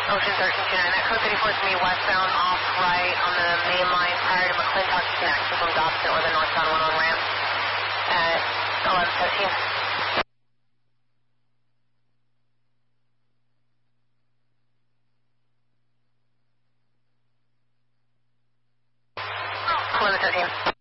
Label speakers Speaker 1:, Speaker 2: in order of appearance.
Speaker 1: Ocean 1329, that code 34 is me westbound off right on the main line prior to McClintock connection from Dobson or the northbound 1 ramp at 11:13. 11:13.